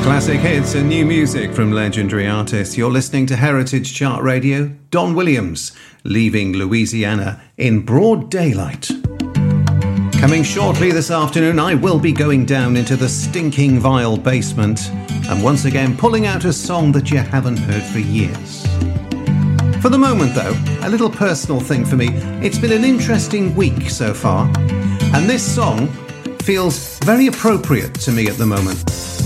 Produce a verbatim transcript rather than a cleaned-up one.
Classic hits and new music from legendary artists. You're listening to Heritage Chart Radio. Don Williams, Leaving Louisiana in Broad Daylight. Coming shortly this afternoon, I will be going down into the stinking vile basement and once again pulling out a song that you haven't heard for years. For the moment though, a little personal thing for me. It's been an interesting week so far, and this song feels very appropriate to me at the moment.